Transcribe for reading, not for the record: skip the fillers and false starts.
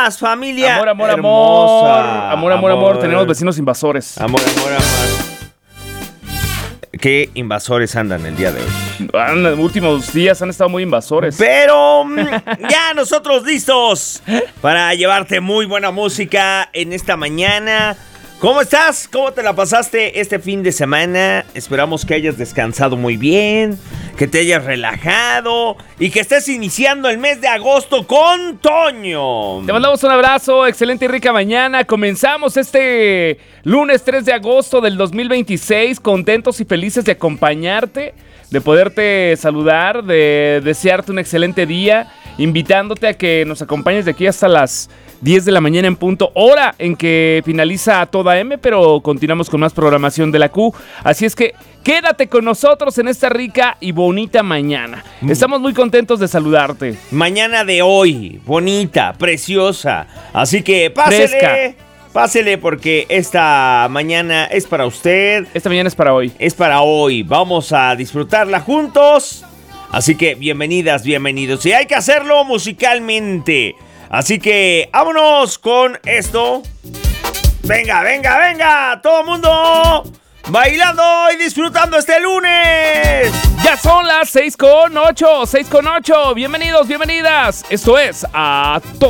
paz, familia. Amor, hermosa. amor. Tenemos vecinos invasores. Amor. ¿Qué invasores andan el día de hoy? En los últimos días han estado muy invasores. Pero ya nosotros listos para llevarte muy buena música en esta mañana. ¿Cómo estás? ¿Cómo te la pasaste este fin de semana? Esperamos que hayas descansado muy bien, que te hayas relajado y que estés iniciando el mes de agosto con Toño. Te mandamos un abrazo, excelente y rica mañana. Comenzamos este lunes 3 de agosto del 2026, contentos y felices de acompañarte, de poderte saludar, de desearte un excelente día, invitándote a que nos acompañes de aquí hasta las 10 de la mañana en punto, hora en que finaliza Toda M, pero continuamos con más programación de la Q. Así es que quédate con nosotros en esta rica y bonita mañana. Estamos muy contentos de saludarte. Mañana de hoy, bonita, preciosa. Así que pásele porque esta mañana es para usted. Esta mañana es para hoy. Es para hoy. Vamos a disfrutarla juntos. Así que bienvenidas, bienvenidos. Y hay que hacerlo musicalmente. Así que vámonos con esto. Venga, todo mundo bailando y disfrutando este lunes. Ya son las 6:08. Bienvenidos, bienvenidas. Esto es A Todo